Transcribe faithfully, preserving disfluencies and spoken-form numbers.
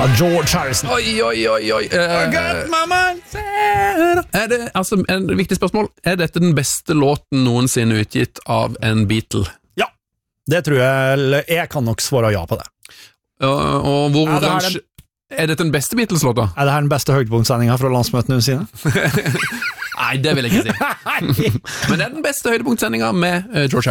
George Harrison. Oi, oi, oi, oi. I got my mind set. Er det, altså, en viktig spørsmål. Er dette den beste låten noensinne utgitt av en Beatle? Ja, det tror jeg. Eller jeg kan nok svare ja på det. Og, og hvor Ja, det er oransje... Er dette den beste Beatles-låta? Er det her den beste høydepunktsendinga fra landsmøtene sine? Nei, det vil jeg ikke si. Men det er den beste høydepunktsendinga med uh, George